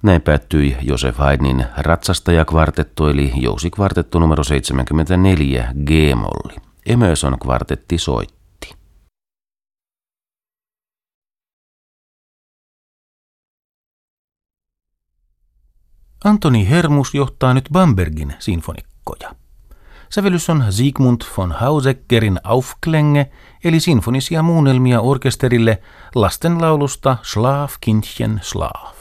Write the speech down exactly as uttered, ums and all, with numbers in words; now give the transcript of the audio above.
Näin päättyi Josef Haydnin ratsastajakvartetto eli jousikvartetto numero seitsemänkymmentäneljä G-molli. Emerson kvartetti soitti. Antoni Hermus johtaa nyt Bambergin sinfonikkoja. Sävellys on Sigmund von Hauseckerin Aufklänge, eli sinfonisia muunnelmia orkesterille lastenlaulusta Schlaf, Kindchen, Schlaf.